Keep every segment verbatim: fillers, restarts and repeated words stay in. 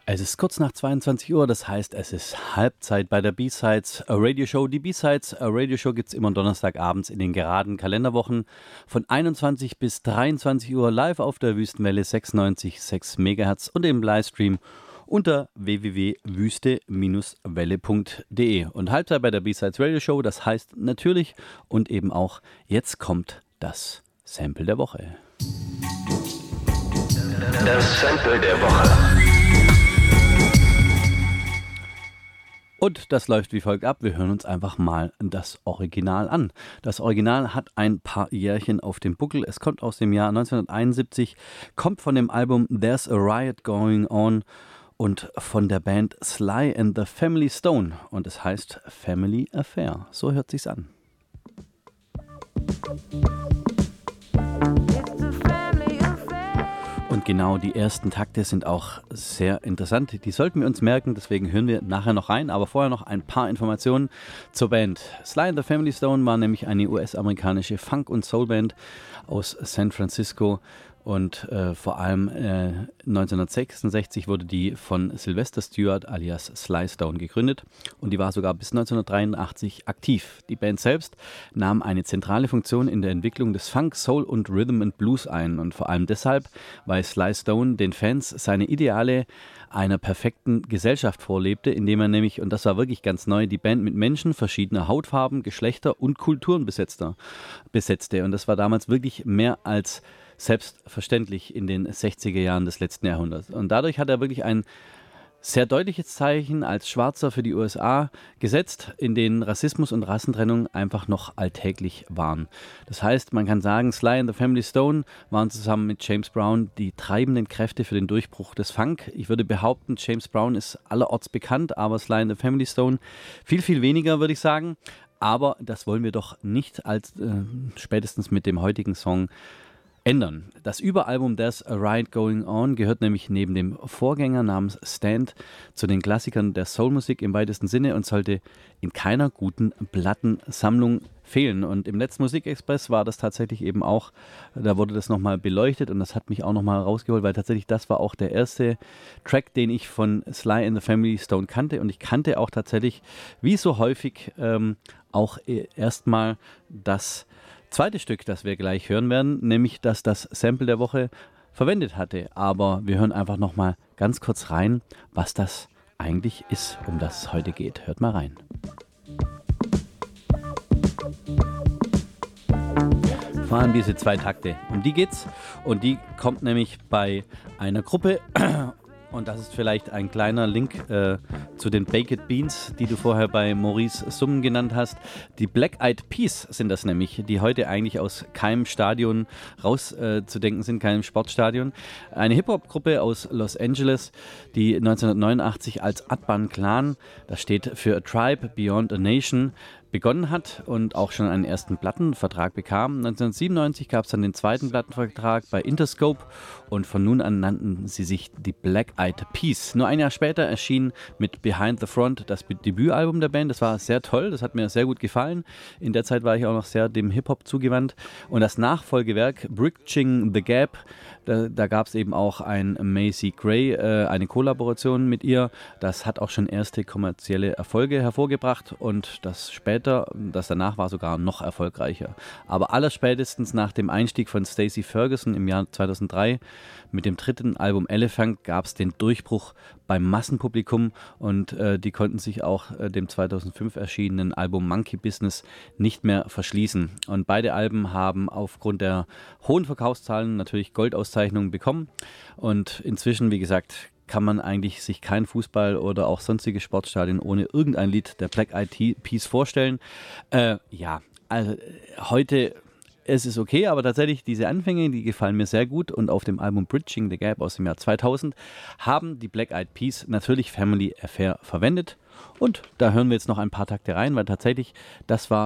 Es ist kurz nach zweiundzwanzig Uhr, das heißt, es ist Halbzeit bei der B-Sides Radio Show. Die B-Sides Radio Show gibt es immer Donnerstagabends in den geraden Kalenderwochen von einundzwanzig bis dreiundzwanzig Uhr live auf der Wüstenwelle sechsundneunzig Komma sechs Megahertz und im Livestream unter w w w punkt wüste welle punkt de. Und Halbzeit bei der B-Sides Radio Show, das heißt natürlich und eben auch, jetzt kommt das Sample der Woche. Das Sample der Woche. Und das läuft wie folgt ab. Wir hören uns einfach mal das Original an. Das Original hat ein paar Jährchen auf dem Buckel. Es kommt aus dem Jahr neunzehnhunderteinundsiebzig, kommt von dem Album There's a Riot Going On und von der Band Sly and the Family Stone. Und es heißt Family Affair. So hört sich's an. Und genau die ersten Takte sind auch sehr interessant. Die sollten wir uns merken, deswegen hören wir nachher noch rein. Aber vorher noch ein paar Informationen zur Band. Sly and the Family Stone war nämlich eine U S-amerikanische Funk- und Soulband aus San Francisco. Und äh, vor allem äh, neunzehnhundertsechsundsechzig wurde die von Sylvester Stewart alias Sly Stone gegründet und die war sogar bis neunzehnhundertdreiundachtzig aktiv. Die Band selbst nahm eine zentrale Funktion in der Entwicklung des Funk, Soul und Rhythm and Blues ein und vor allem deshalb, weil Sly Stone den Fans seine Ideale einer perfekten Gesellschaft vorlebte, indem er nämlich, und das war wirklich ganz neu, die Band mit Menschen verschiedener Hautfarben, Geschlechter und Kulturen besetzte. besetzte. Und das war damals wirklich mehr als selbstverständlich in den sechziger Jahren des letzten Jahrhunderts. Und dadurch hat er wirklich ein sehr deutliches Zeichen als Schwarzer für die U S A gesetzt, in denen Rassismus und Rassentrennung einfach noch alltäglich waren. Das heißt, man kann sagen, Sly and the Family Stone waren zusammen mit James Brown die treibenden Kräfte für den Durchbruch des Funk. Ich würde behaupten, James Brown ist allerorts bekannt, aber Sly and the Family Stone viel, viel weniger, würde ich sagen. Aber das wollen wir doch nicht als äh, spätestens mit dem heutigen Song ändern. Das Überalbum There's a Riot Going On gehört nämlich neben dem Vorgänger namens Stand zu den Klassikern der Soulmusik im weitesten Sinne und sollte in keiner guten Plattensammlung fehlen. Und im letzten Musikexpress war das tatsächlich eben auch, da wurde das nochmal beleuchtet und das hat mich auch nochmal rausgeholt, weil tatsächlich das war auch der erste Track, den ich von Sly and the Family Stone kannte und ich kannte auch tatsächlich, wie so häufig, ähm, auch erstmal das zweite Stück, das wir gleich hören werden, nämlich dass das Sample der Woche verwendet hatte. Aber wir hören einfach nochmal ganz kurz rein, was das eigentlich ist, um das es heute geht. Hört mal rein. Vor allem diese zwei Takte, um die geht's. Und die kommt nämlich bei einer Gruppe. Und das ist vielleicht ein kleiner Link äh, zu den Baked Beans, die du vorher bei Maurice Summen genannt hast. Die Black Eyed Peas sind das nämlich, die heute eigentlich aus keinem Stadion rauszudenken äh, sind, keinem Sportstadion. Eine Hip-Hop-Gruppe aus Los Angeles, die neunzehnhundertneunundachtzig als Atban Clan, das steht für A Tribe Beyond a Nation, begonnen hat und auch schon einen ersten Plattenvertrag bekam. neunzehnhundertsiebenundneunzig gab es dann den zweiten Plattenvertrag bei Interscope und von nun an nannten sie sich die Black Eyed Peas. Nur ein Jahr später erschien mit Behind the Front das Debütalbum der Band. Das war sehr toll, das hat mir sehr gut gefallen. In der Zeit war ich auch noch sehr dem Hip-Hop zugewandt. Und das Nachfolgewerk Bridging the Gap, da, da gab es eben auch ein Macy Gray, äh, eine Kollaboration mit ihr. Das hat auch schon erste kommerzielle Erfolge hervorgebracht und das später das danach war sogar noch erfolgreicher. Aber allerspätestens nach dem Einstieg von Stacey Ferguson im Jahr zweitausenddrei mit dem dritten Album Elephant gab es den Durchbruch beim Massenpublikum und äh, die konnten sich auch äh, dem zweitausendfünf erschienenen Album Monkey Business nicht mehr verschließen. Und beide Alben haben aufgrund der hohen Verkaufszahlen natürlich Goldauszeichnungen bekommen und inzwischen, wie gesagt, kann man eigentlich sich kein Fußball oder auch sonstige Sportstadien ohne irgendein Lied der Black Eyed Peas vorstellen. Äh, ja, also heute ist es okay, aber tatsächlich diese Anfänge, die gefallen mir sehr gut und auf dem Album Bridging the Gap aus dem Jahr zweitausend haben die Black Eyed Peas natürlich Family Affair verwendet und da hören wir jetzt noch ein paar Takte rein, weil tatsächlich das war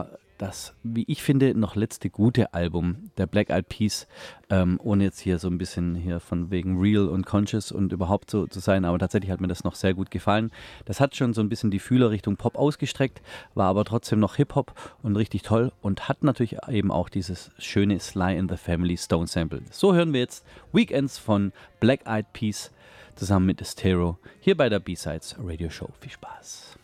das, wie ich finde, noch letzte gute Album der Black Eyed Peas, ähm, ohne jetzt hier so ein bisschen hier von wegen real und conscious und überhaupt so zu sein, aber tatsächlich hat mir das noch sehr gut gefallen. Das hat schon so ein bisschen die Fühler Richtung Pop ausgestreckt, war aber trotzdem noch Hip-Hop und richtig toll und hat natürlich eben auch dieses schöne Sly and the Family Stone Sample. So hören wir jetzt Weekends von Black Eyed Peas zusammen mit Estero hier bei der B-Sides Radio Show. Viel Spaß.